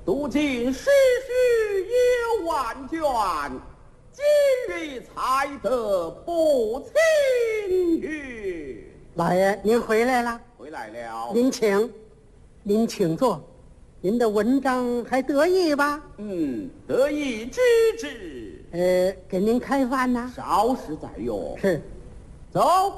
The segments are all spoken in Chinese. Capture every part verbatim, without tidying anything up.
读尽诗书也万卷，今日才得不轻语。 老爷，您回来了。 回来了。 您请，您请坐。您的文章还得意吧？ 嗯，得意之至。 呃，给您开饭呢？ 稍时再用。 是。 走。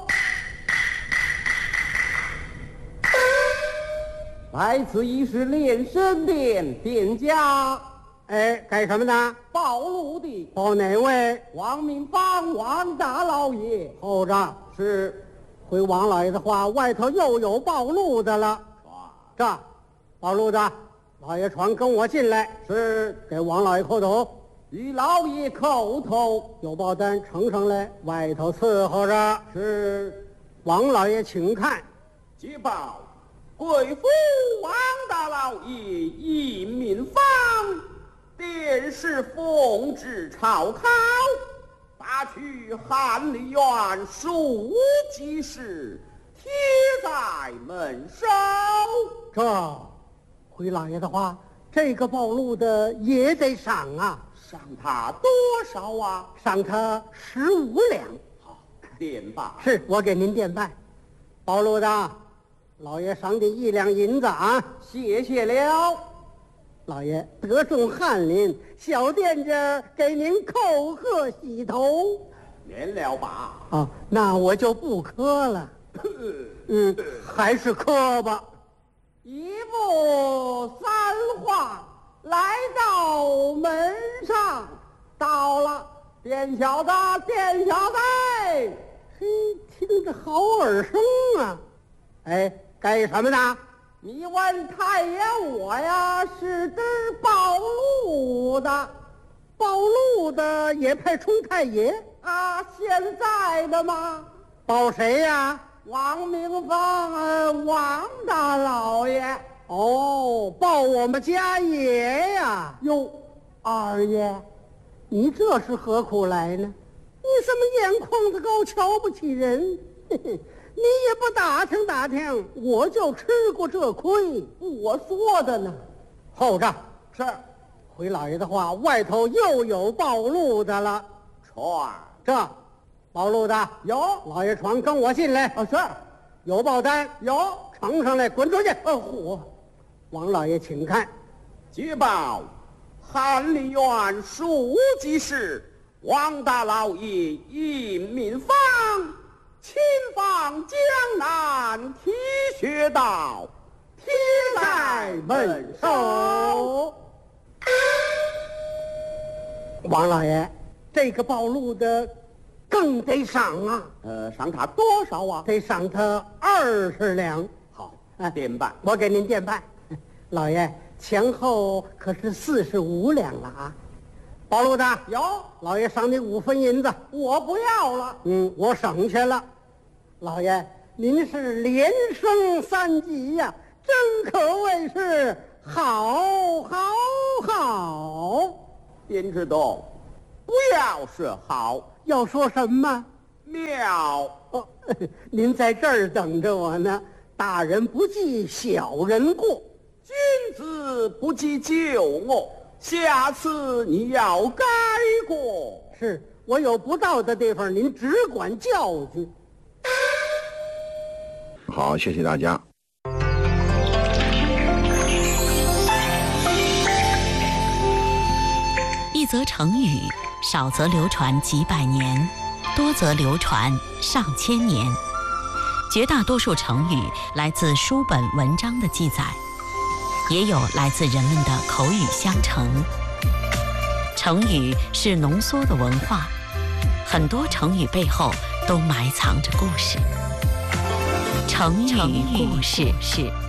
来此一是练身殿店家。 哎，干什么的？ 报路的。 报哪位？ 王明芳，王大老爷。 候着。 是。 回王老爷的话，外头又有报路的了。这，报路的，老爷传跟我进来。 是。 给王老爷叩头。 与老爷叩头。 有报单呈上来，外头伺候着。 是。 王老爷请看。 接报。贵府王大老爷应民方，便是奉旨朝考，打去翰林院书记事，贴在门首。 这，回老爷的话，这个报路的也得赏啊。 赏他多少啊？ 赏他十五两。 好，电办。 是，我给您电办。报路的。老爷赏你一两银子啊！ 谢谢了。 老爷得中翰林，小店家给您叩贺洗头。 免了吧。 啊，那我就不磕了。嗯，还是磕吧。 一步三画，来到门上，到了。店小子，店小子， 嘿，听着好耳生啊！哎。干什么呢？ 你问太爷我呀，是知报路的。 报路的也配充太爷啊？现在的吗？ 报谁呀？ 王明芳，呃，王大老爷。 哦，报我们家爷呀。 哟，二爷， 你这是何苦来呢？你怎么眼眶子高，瞧不起人？嘿嘿，你也不打听打听，我就吃过这亏。 我说的呢。 候着。 是。 回老爷的话，外头又有报路的了。 传。 这，报路的有。 老爷传跟我进来。 啊，是。 有报单有。 呈上来，滚出去。 呃，嚯！ 王老爷请看。 接报，翰林院书记事，王大老爷应民方。亲访江南，提学道，贴在门首。 王老爷，这个报路的更得赏啊！ 呃，赏他多少啊？ 得赏他二十两。 好，哎，电办， 我给您电办。老爷，前后可是四十五两了啊！报路的有， 老爷赏你五分银子。 我不要了。 嗯，我省去了。老爷，您是连升三级呀、啊，真可谓是好，好，好。 编制动，不要是好， 要说什么？ 妙。 哦，您在这儿等着我呢。大人不计小人过， 君子不计旧恶。下次你要改过。 是我有不到的地方，您只管教训。 好，谢谢大家。 一则成语，少则流传几百年，多则流传上千年。绝大多数成语来自书本文章的记载，也有来自人们的口语相承。成语是浓缩的文化，很多成语背后都埋藏着故事。成语故事是。